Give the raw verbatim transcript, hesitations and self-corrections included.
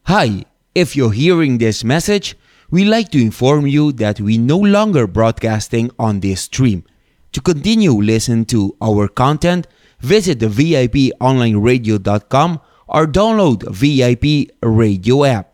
Hi, if you're hearing this message, we'd like to inform you that we no longer broadcasting on this stream. To continue listen to our content, visit the V I P online radio dot com or download V I P radio app.